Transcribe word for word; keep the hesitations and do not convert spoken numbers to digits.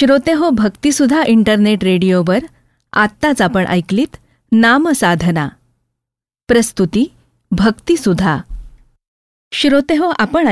श्रोतेहो, भक्तिसुधा internet रेडिओवर आत्ताच आपण ऐकलीत नामसाधना. प्रस्तुती भक्तिसुधा. श्रोतेहो, आपण